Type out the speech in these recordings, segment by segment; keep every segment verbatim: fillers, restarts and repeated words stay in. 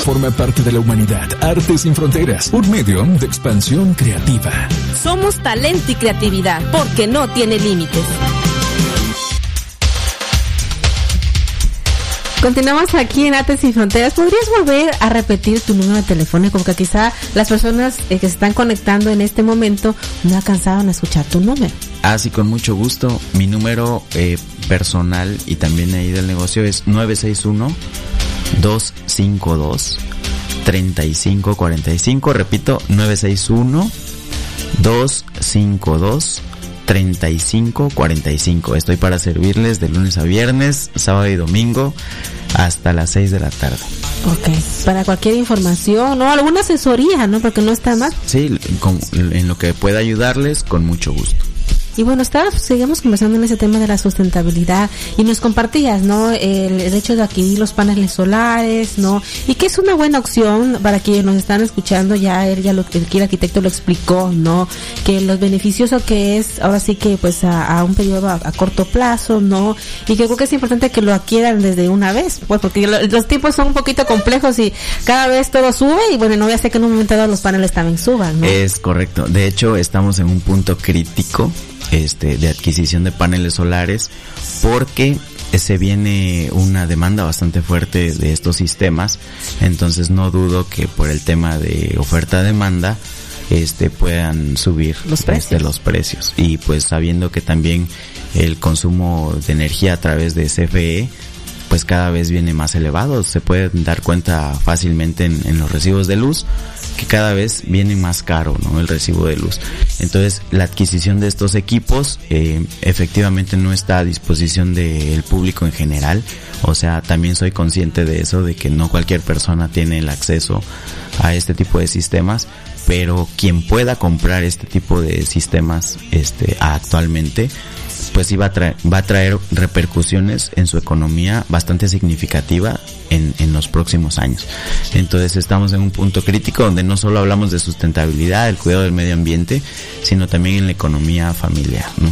forma parte de la humanidad. Arte sin fronteras, un medio de expansión creativa. Somos talento y creatividad, porque no tiene límites. Continuamos aquí en Arte Sin Fronteras. ¿Podrías volver a repetir tu número telefónico? Porque quizá las personas eh, que se están conectando en este momento no alcanzaron a escuchar tu número. Ah, sí, con mucho gusto. Mi número eh, personal y también ahí del negocio es nueve seis uno, dos cinco dos, tres cinco cuatro cinco. Repito, nueve seis uno, dos cinco dos, tres cinco cuatro cinco. Estoy para servirles de lunes a viernes, sábado y domingo hasta las seis de la tarde. Ok, para cualquier información, ¿no? Alguna asesoría, ¿no? Porque no está mal. Sí, con, en lo que pueda ayudarles, con mucho gusto. Y bueno, está, seguimos conversando en ese tema de la sustentabilidad y nos compartías, ¿no? El, el hecho de adquirir los paneles solares, ¿no? Y que es una buena opción para quienes nos están escuchando. Ya él, ya lo que el arquitecto lo explicó, ¿no? Que los beneficioso que es, ahora sí que pues a, a un periodo a, a corto plazo, ¿no? Y que creo que es importante que lo adquieran desde una vez, pues porque lo, los tiempos son un poquito complejos y cada vez todo sube y bueno, no voy a hacer que en un momento dado los paneles también suban, ¿no? Es correcto. De hecho, estamos en un punto crítico este de adquisición de paneles solares porque se viene una demanda bastante fuerte de estos sistemas. Entonces no dudo que por el tema de oferta-demanda este puedan subir los precios. Este, los precios y pues sabiendo que también el consumo de energía a través de C F E pues cada vez viene más elevado. Se puede dar cuenta fácilmente en, en los recibos de luz que cada vez viene más caro, ¿no? El recibo de luz. Entonces, la adquisición de estos equipos eh, efectivamente no está a disposición del público en general. O sea, también soy consciente de eso, de que no cualquier persona tiene el acceso a este tipo de sistemas, pero quien pueda comprar este tipo de sistemas este actualmente pues sí va a traer, va a traer repercusiones en su economía bastante significativa en, en los próximos años. Entonces estamos en un punto crítico donde no solo hablamos de sustentabilidad, el cuidado del medio ambiente, sino también en la economía familiar, ¿no?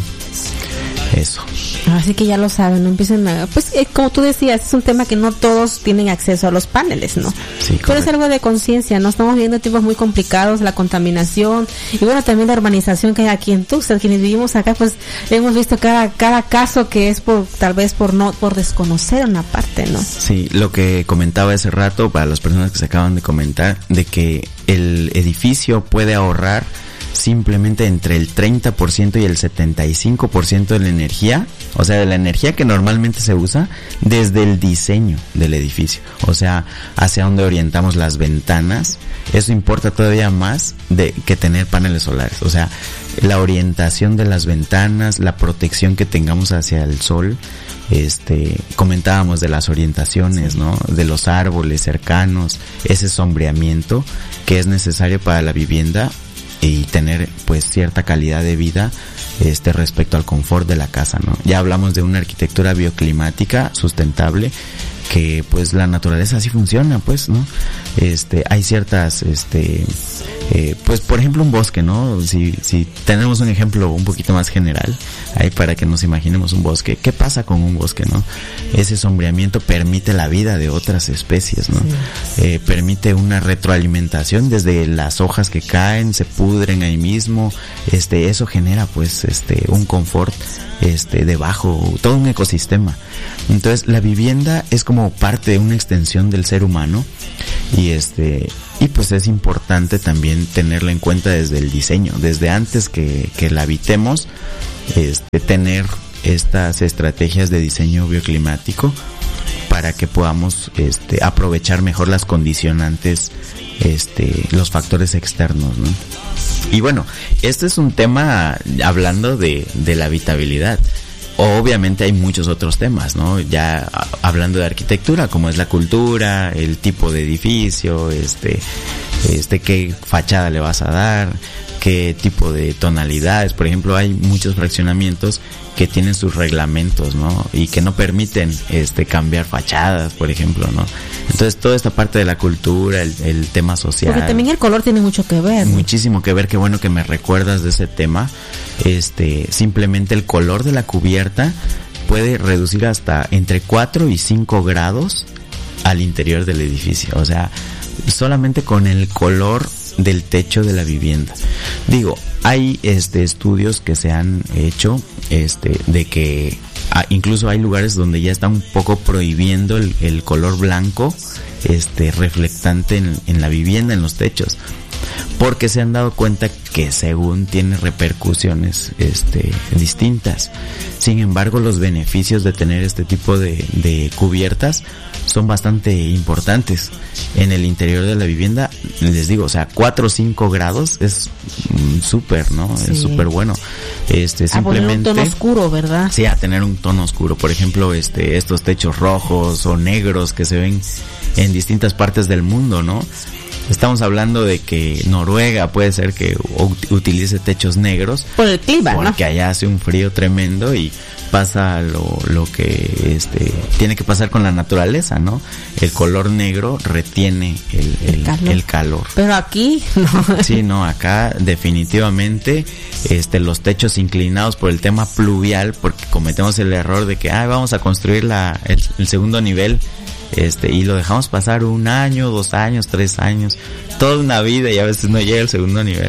Eso. Así que ya lo saben, no empiecen a, pues eh, como tú decías, es un tema que no todos tienen acceso a los paneles, ¿no? Sí, pero es algo de conciencia, ¿no? Estamos viviendo tiempos muy complicados, la contaminación y bueno, también la urbanización que hay aquí en Tuxtla, quienes vivimos acá, pues hemos visto cada cada caso que es por, tal vez por no, por desconocer una parte, ¿no? Sí, lo que comentaba hace rato para las personas que se acaban de comentar, de que el edificio puede ahorrar simplemente entre el treinta por ciento y el setenta y cinco por ciento de la energía, o sea, de la energía que normalmente se usa desde el diseño del edificio, o sea, hacia dónde orientamos las ventanas. Eso importa todavía más de que tener paneles solares, o sea, la orientación de las ventanas, la protección que tengamos hacia el sol. Este, comentábamos de las orientaciones, ¿no? De los árboles cercanos, ese sombreamiento que es necesario para la vivienda y tener pues cierta calidad de vida este respecto al confort de la casa, ¿no? Ya hablamos de una arquitectura bioclimática sustentable que pues la naturaleza así funciona, pues, ¿no? Este, hay ciertas, este, eh, pues por ejemplo un bosque, ¿no? Si, si tenemos un ejemplo un poquito más general, ahí para que nos imaginemos un bosque, ¿qué pasa con un bosque, no? Ese sombreamiento permite la vida de otras especies, ¿no? Sí. Eh, permite una retroalimentación desde las hojas que caen, se pudren ahí mismo, este, eso genera pues, este, un confort, este, debajo, todo un ecosistema. Entonces la vivienda es como parte de una extensión del ser humano y este y pues es importante también tenerla en cuenta desde el diseño, desde antes que, que la habitemos, este, tener estas estrategias de diseño bioclimático para que podamos este, aprovechar mejor las condicionantes, este, los factores externos, ¿no? Y bueno, este es un tema hablando de, de la habitabilidad. Obviamente hay muchos otros temas, ¿no? Ya hablando de arquitectura, como es la cultura, el tipo de edificio, este, este, qué fachada le vas a dar, qué tipo de tonalidades. Por ejemplo, hay muchos fraccionamientos que tienen sus reglamentos, ¿no? Y que no permiten, este, cambiar fachadas, por ejemplo, ¿no? Entonces, toda esta parte de la cultura, el, el tema social. Porque también el color tiene mucho que ver, ¿no? Muchísimo que ver, qué bueno que me recuerdas de ese tema. Este, simplemente el color de la cubierta puede reducir hasta entre cuatro y cinco grados al interior del edificio. O sea, solamente con el color del techo de la vivienda. Digo, hay este estudios que se han hecho este de que ah, incluso hay lugares donde ya está un poco prohibiendo el, el color blanco este reflectante en, en la vivienda, en los techos, porque se han dado cuenta que según tiene repercusiones este distintas. Sin embargo, los beneficios de tener este tipo de, de cubiertas son bastante importantes en el interior de la vivienda. Les digo, o sea, cuatro o cinco grados es súper, ¿no? Sí. Es súper bueno. Este, simplemente. A poner un tono oscuro, ¿verdad? Sí, a tener un tono oscuro. Por ejemplo, este, estos techos rojos o negros que se ven en distintas partes del mundo, ¿no? Estamos hablando de que Noruega puede ser que utilice techos negros por el clima, porque ¿no? allá hace un frío tremendo y pasa lo, lo que este tiene que pasar con la naturaleza, ¿no? El color negro retiene el, el, el, calor. el calor. Pero aquí no. Sí, no, acá definitivamente este los techos inclinados por el tema pluvial, porque cometemos el error de que ah, vamos a construir la el, el segundo nivel. Este, y lo dejamos pasar un año, dos años, tres años, toda una vida y a veces no llega al segundo nivel.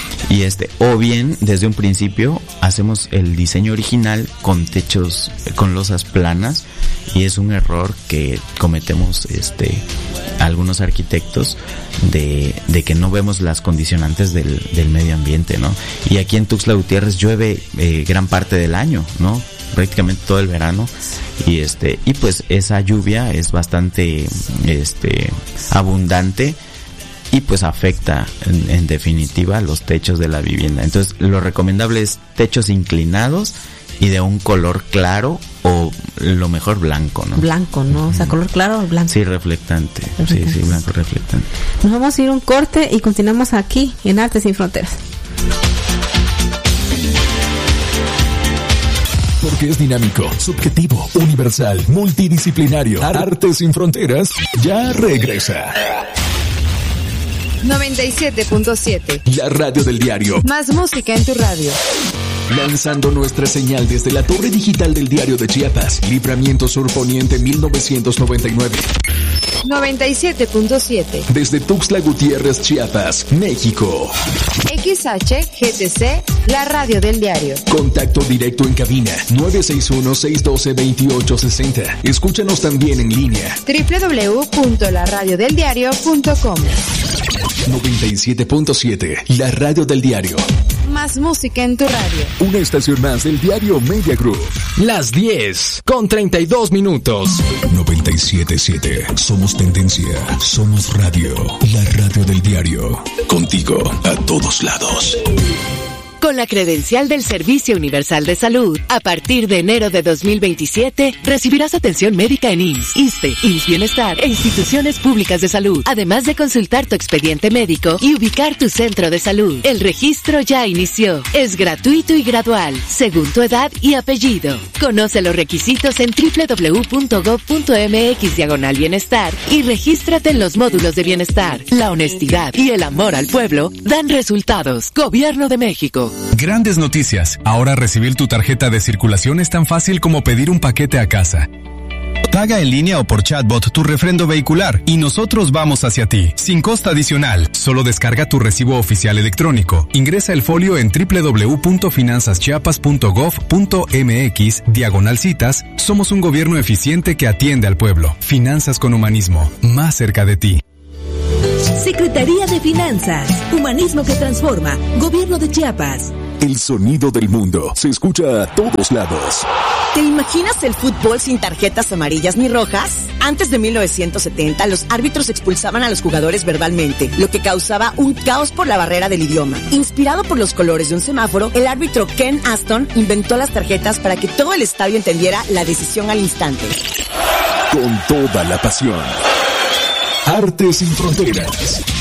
Y este, o bien, desde un principio, hacemos el diseño original con techos, con losas planas, y es un error que cometemos, este, algunos arquitectos de, de que no vemos las condicionantes del, del medio ambiente, ¿no? Y aquí en Tuxtla Gutiérrez llueve eh, gran parte del año, ¿no? Prácticamente todo el verano, y este y pues esa lluvia es bastante este abundante y pues afecta en, en definitiva los techos de la vivienda. Entonces lo recomendable es techos inclinados y de un color claro o lo mejor blanco, ¿no? Blanco, ¿no? O sea, color claro o blanco. Sí, reflectante. reflectante. Sí, sí, blanco reflectante. Nos vamos a ir a un corte y continuamos aquí en Artes Sin Fronteras. Porque es dinámico, subjetivo, universal, multidisciplinario. Artes Sin Fronteras ya regresa. noventa y siete punto siete. La radio del diario. Más música en tu radio. Lanzando nuestra señal desde la torre digital del Diario de Chiapas, Libramiento Sur Poniente mil novecientos noventa y nueve. noventa y siete punto siete. Desde Tuxtla Gutiérrez, Chiapas, México. X H G T C, la radio del diario. Contacto directo en cabina nueve seis uno, seis uno dos, dos ocho seis cero. Escúchanos también en línea. doble u doble u doble u punto la radio del diario punto com. noventa y siete punto siete, la radio del diario. Más música en tu radio. Una estación más del diario Media Group. Las diez con treinta y dos minutos. noventa y siete punto siete. Somos tendencia. Somos radio. La radio del diario. Contigo a todos lados. Con la credencial del Servicio Universal de Salud, a partir de enero de dos mil veintisiete, recibirás atención médica en I M S S, ISSSTE, I M S S Bienestar e instituciones públicas de salud, además de consultar tu expediente médico y ubicar tu centro de salud. El registro ya inició. Es gratuito y gradual, según tu edad y apellido. Conoce los requisitos en doble u doble u doble u punto gob punto eme equis diagonal bienestar y regístrate en los módulos de bienestar. La honestidad y el amor al pueblo dan resultados. Gobierno de México. Grandes noticias. Ahora recibir tu tarjeta de circulación es tan fácil como pedir un paquete a casa. Paga en línea o por chatbot tu refrendo vehicular y nosotros vamos hacia ti, sin costo adicional. Solo descarga tu recibo oficial electrónico. Ingresa el folio en doble u doble u doble u punto finanzas chiapas punto gob punto eme equis diagonal citas. Somos un gobierno eficiente que atiende al pueblo. Finanzas con humanismo, más cerca de ti. Secretaría de Finanzas, Humanismo que Transforma, Gobierno de Chiapas. El sonido del mundo se escucha a todos lados. ¿Te imaginas el fútbol sin tarjetas amarillas ni rojas? Antes de mil novecientos setenta, los árbitros expulsaban a los jugadores verbalmente, lo que causaba un caos por la barrera del idioma. Inspirado por los colores de un semáforo, el árbitro Ken Aston inventó las tarjetas para que todo el estadio entendiera la decisión al instante. Con toda la pasión. Artes Sin Fronteras.